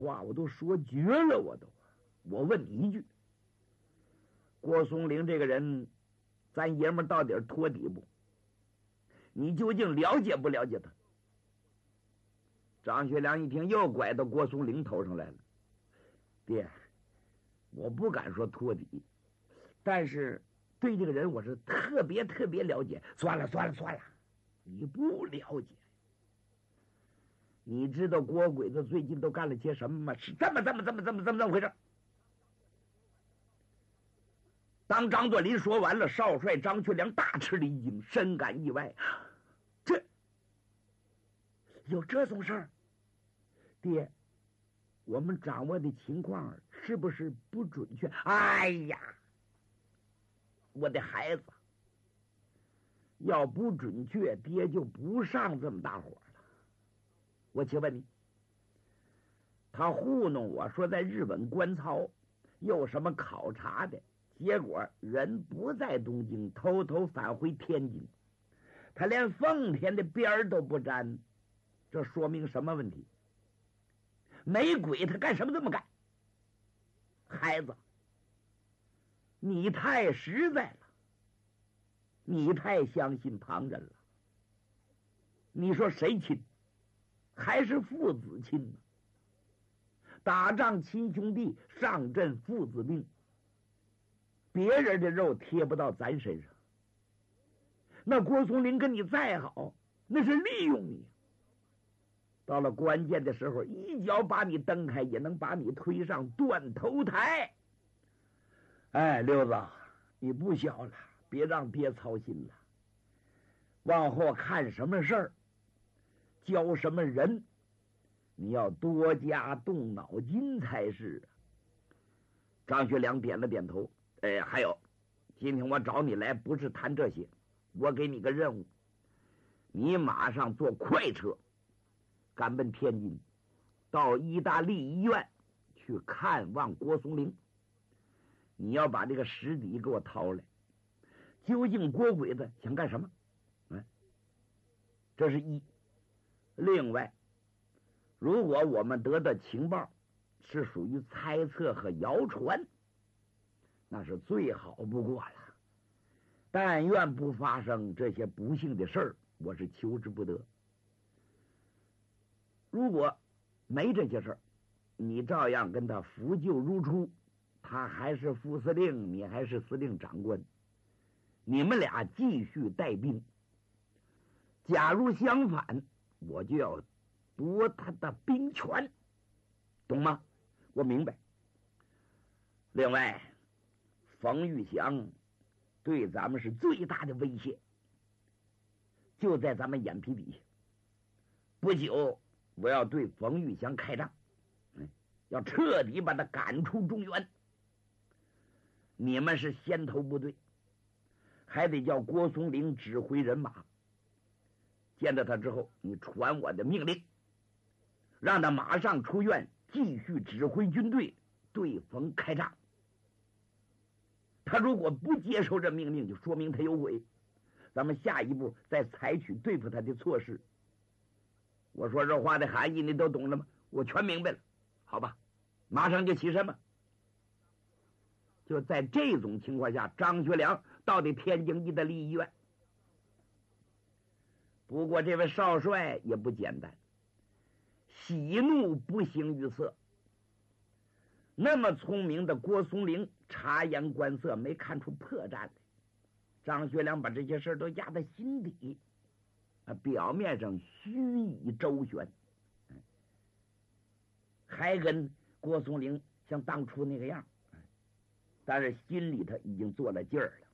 话我都说绝了，我问你一句，郭松龄这个人，咱爷们到底托底不？你究竟了解不了解他？张学良一听，又拐到郭松龄头上来了。爹，我不敢说托底，但是对这个人我是特别了解。算了，你不了解。你知道郭鬼子最近都干了些什么吗？是这么回事。当张作霖说完了，少帅张学良大吃了一惊，深感意外。这有这种事儿？爹，我们掌握的情况是不是不准确？哎呀，我的孩子，要不准确，爹就不上这么大火了。我请问你，他糊弄我说在日本观操有什么考察的，结果人不在东京，偷偷返回天津，他连奉天的边儿都不沾，这说明什么问题？没鬼，他干什么这么干？孩子，你太实在了，你太相信旁人了。你说谁亲？还是父子亲呢？打仗亲兄弟，上阵父子兵，别人的肉贴不到咱身上。那郭松龄跟你再好，那是利用你，到了关键的时候，一脚把你蹬开，也能把你推上断头台。哎，六子，你不小了，别让爹操心了。往后看什么事儿，教什么人，你要多加动脑筋才是。张学良点了点头。还有，今天我找你来不是谈这些，我给你个任务，你马上坐快车赶奔天津，到意大利医院去看望郭松龄。你要把这个实底给我掏来，究竟郭鬼子想干什么？这是一。另外，如果我们得到情报是属于猜测和谣传，那是最好不过了。但愿不发生这些不幸的事儿，我是求之不得。如果没这些事儿，你照样跟他扶柩如初，他还是副司令，你还是司令长官，你们俩继续带兵。假如相反，我就要夺他的兵权，懂吗？我明白。另外，冯玉祥对咱们是最大的威胁，就在咱们眼皮底下。不久我要对冯玉祥开仗，要彻底把他赶出中原。你们是先头部队，还得叫郭松龄指挥人马。见到他之后，你传我的命令，让他马上出院，继续指挥军队对冯开仗。他如果不接受这命令，就说明他有鬼。咱们下一步再采取对付他的措施。我说这话的含义你都懂了吗？我全明白了，好吧？马上就起身吧。就在这种情况下，张学良到底天津意大利医院。不过这位少帅也不简单，喜怒不形于色。那么聪明的郭松龄察言观色，没看出破绽来。张学良把这些事都压在心底，表面上虚以周旋，还跟郭松龄像当初那个样，但是心里头已经做了劲儿了。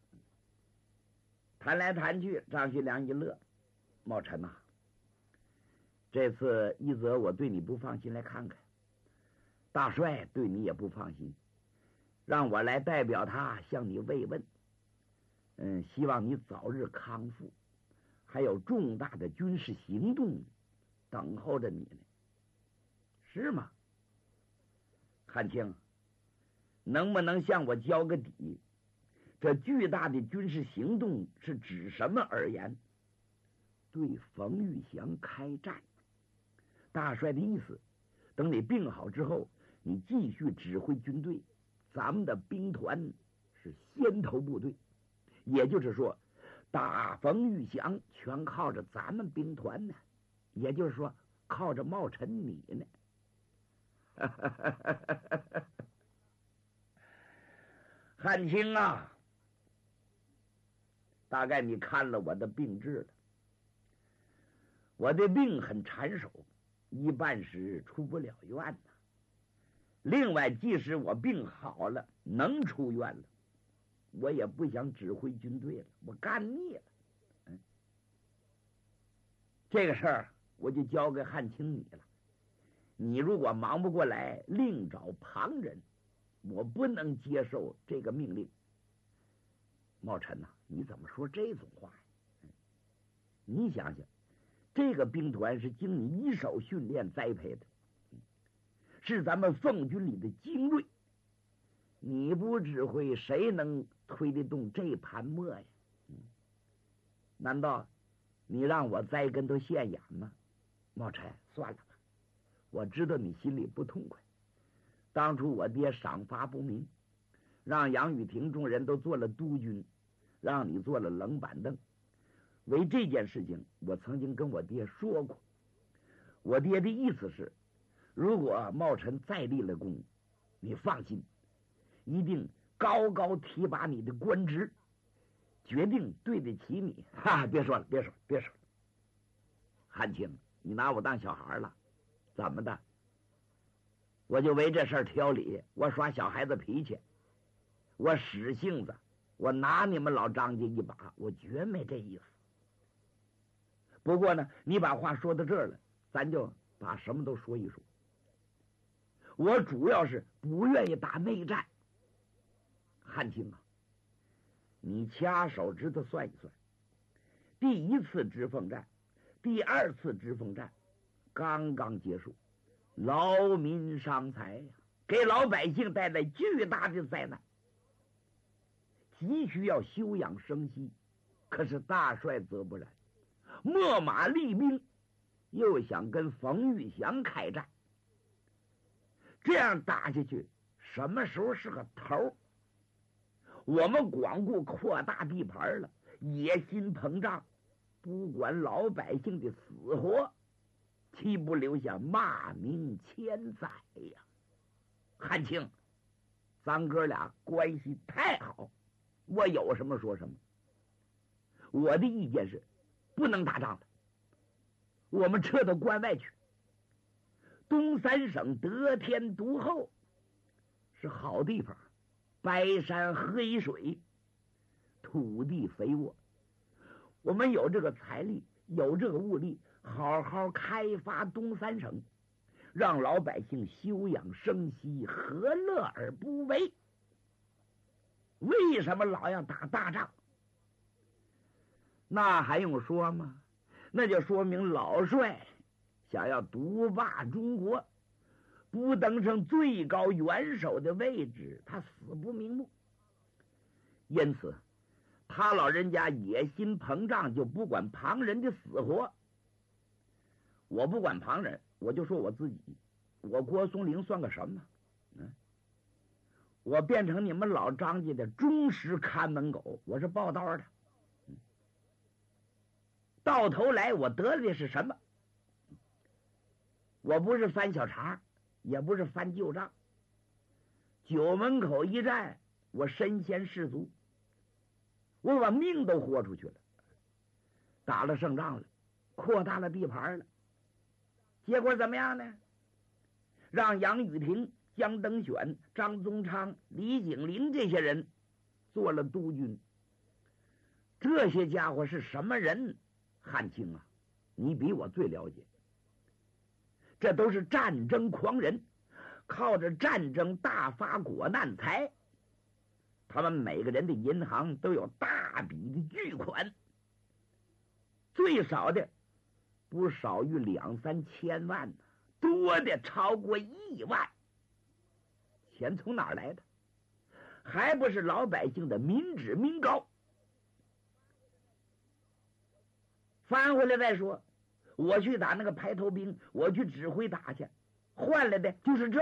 谈来谈去，张学良一乐，茂臣呐，这次一则我对你不放心来看看，大帅对你也不放心，让我来代表他向你慰问。希望你早日康复，还有重大的军事行动等候着你呢，是吗？汉卿，能不能向我交个底？这巨大的军事行动是指什么而言？对冯玉祥开战。大帅的意思， 等你病好之后，你继续指挥军队。咱们的兵团是先头部队，也就是说，大风雨响全靠着咱们兵团呢，也就是说，靠着茂臣你呢。汉卿啊，大概你看了我的病志了。我的病很缠手，一半时出不了院呐。另外，即使我病好了，能出院了，我也不想指挥军队了，我干腻了。这个事儿我就交给汉卿你了。你如果忙不过来，另找旁人，我不能接受这个命令。茂臣呐，你怎么说这种话呀？你想想，这个兵团是经你一手训练栽培的，是咱们奉军里的精锐，你不指挥，谁能推得动这盘磨呀？难道你让我栽跟头现眼吗？茂臣，算了吧，我知道你心里不痛快。当初我爹赏罚不明，让杨雨婷众人都做了督军，让你做了冷板凳。为这件事情，我曾经跟我爹说过，我爹的意思是，如果茂臣再立了功，你放心，一定高高提拔你的官职，决定对得起你。别说了，别说了。汉卿，你拿我当小孩了？怎么的？我就为这事儿挑理，我耍小孩子脾气，我使性子，我拿你们老张家一把，我绝没这意思。不过呢，你把话说到这儿了，咱就把什么都说一说。我主要是不愿意打内战。汉卿啊，你掐手指头算一算，第一次直奉战，第二次直奉战刚刚结束，劳民伤财呀，给老百姓带来巨大的灾难，急需要休养生息。可是大帅则不然，秣马厉兵，又想跟冯玉祥开战。这样打下去，什么时候是个头？我们光顾扩大地盘了，野心膨胀，不管老百姓的死活，岂不留下骂名千载呀？汉卿，咱哥俩关系太好，我有什么说什么。我的意见是，不能打仗了，我们撤到关外去。东三省得天独厚，是好地方，白山黑水，土地肥沃，我们有这个财力，有这个物力，好好开发东三省，让老百姓休养生息，何乐而不为？为什么老要打大仗？那还用说吗？那就说明老帅想要独霸中国，不登上最高元首的位置，他死不瞑目。因此他老人家野心膨胀，就不管旁人的死活。我不管旁人，我就说我自己，我郭松龄算个什么？我变成你们老张家的忠实看门狗，我是报道的。到头来我得的是什么？我不是翻小肠，也不是翻旧账。九门口一战，我身先士卒，我把命都豁出去了，打了胜仗了，扩大了地盘了。结果怎么样呢？让杨雨婷、江登选、张宗昌、李景林这些人做了督军。这些家伙是什么人？汉卿啊，你比我最了解。这都是战争狂人，靠着战争大发国难财。他们每个人的银行都有大笔的巨款，最少的不少于2、3千万，多的超过1万。钱从哪儿来的？还不是老百姓的民脂民膏。翻回来再说，我去打那个排头兵，我去指挥打去， 换来的就是这。